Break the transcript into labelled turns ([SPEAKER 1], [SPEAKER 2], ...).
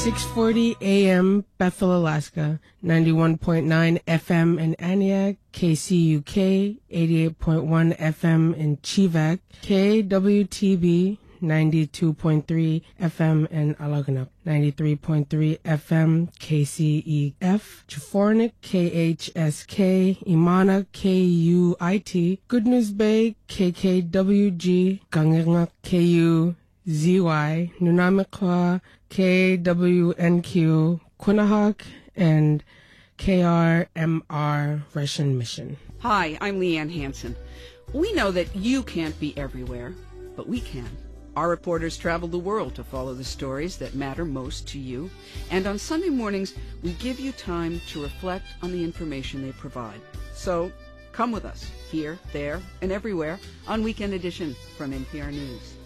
[SPEAKER 1] 640 AM, Bethel, Alaska, 91.9 FM in Aniak, KCUK, 88.1 FM in Chivak, KWTB, 92.3 FM in Algonac, 93.3 FM KCEF, Chafornik, KHSK, Imana, KUIT, Good News Bay, KKWG, Gangangak, KUZY, Nunamikwa, KWNQ, Quinnahock, and KRMR Russian Mission.
[SPEAKER 2] Hi, I'm Leanne Hansen. We know that you can't be everywhere, but we can. Our reporters travel the world to follow the stories that matter most to you, and on Sunday mornings, we give you time to reflect on the information they provide. So, come with us, here, there, and everywhere, on Weekend Edition from NPR News.